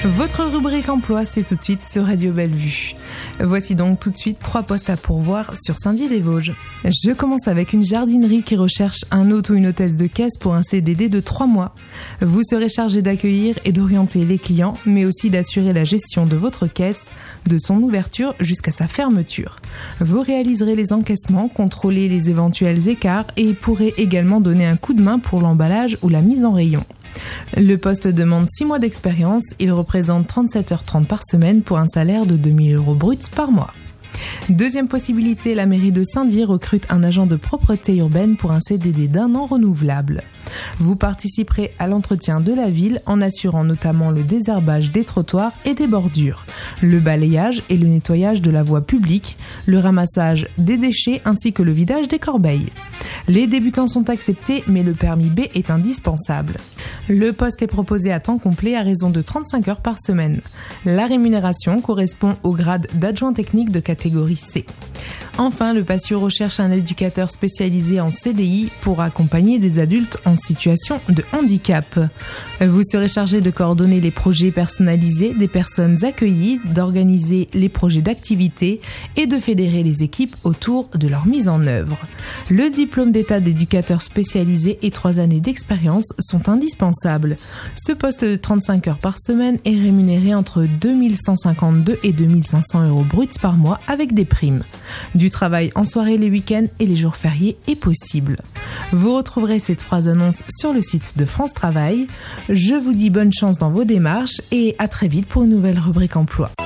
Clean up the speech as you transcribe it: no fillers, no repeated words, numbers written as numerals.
Votre rubrique emploi, c'est tout de suite sur Radio Bellevue. Voici donc tout de suite 3 postes à pourvoir sur Saint-Dié-des-Vosges. Je commence avec une jardinerie qui recherche un hôte ou une hôtesse de caisse pour un CDD de 3 mois. Vous serez chargé d'accueillir et d'orienter les clients, mais aussi d'assurer la gestion de votre caisse, de son ouverture jusqu'à sa fermeture. Vous réaliserez les encaissements, contrôler les éventuels écarts et pourrez également donner un coup de main pour l'emballage ou la mise en rayon. Le poste demande 6 mois d'expérience, il représente 37h30 par semaine pour un salaire de 2 000 € bruts par mois. Deuxième possibilité, la mairie de Saint-Dié recrute un agent de propreté urbaine pour un CDD d'1 an renouvelable. Vous participerez à l'entretien de la ville en assurant notamment le désherbage des trottoirs et des bordures, le balayage et le nettoyage de la voie publique, le ramassage des déchets ainsi que le vidage des corbeilles. Les débutants sont acceptés, mais le permis B est indispensable. Le poste est proposé à temps complet à raison de 35 heures par semaine. La rémunération correspond au grade d'adjoint technique de catégorie C. Enfin, le PASSIO recherche un éducateur spécialisé en CDI pour accompagner des adultes en situation de handicap. Vous serez chargé de coordonner les projets personnalisés des personnes accueillies, d'organiser les projets d'activité et de fédérer les équipes autour de leur mise en œuvre. Le diplôme d'état d'éducateur spécialisé et 3 années d'expérience sont indispensables. Ce poste de 35 heures par semaine est rémunéré entre 2 152 et 2 500 € bruts par mois avec des primes. Du travail en soirée, les week-ends et les jours fériés est possible. Vous retrouverez ces 3 annonces sur le site de France Travail. Je vous dis bonne chance dans vos démarches et à très vite pour une nouvelle rubrique emploi.